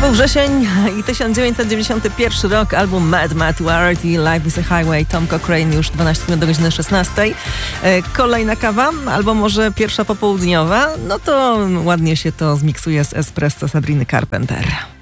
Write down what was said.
był wrzesień i 1991 rok, album Mad Mad World i Life is a Highway, Tom Cochrane, już 12 minut do godziny 16. Kolejna kawa, albo może pierwsza popołudniowa, no to ładnie się to zmiksuje z espresso Sabriny Carpenter.